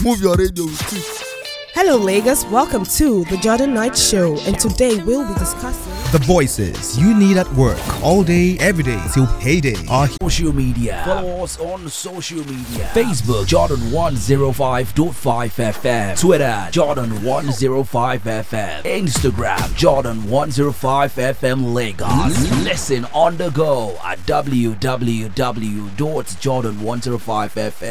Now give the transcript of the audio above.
Move your radio with it. Hello, Lagos. Welcome to the Jordan Knight Show, and today we'll be discussing the voices you need at work all day, every day till payday. Our social media. Follow us on social media. Facebook Jordan 105.5 FM. Twitter Jordan 105 FM. Instagram Jordan 105 FM Lagos. Listen on the go at www.jordan105fm.